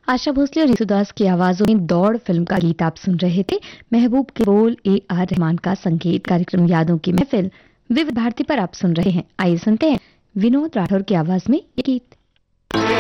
आशा भोसले और यीशुदास की आवाजों में दौड़ फिल्म का गीत आप सुन रहे थे। महबूब के बोल A R रहमान का संगीत। कार्यक्रम यादों की महफिल विविध भारती पर आप सुन रहे हैं। आइए सुनते हैं विनोद राठौर की आवाज में ये गीत।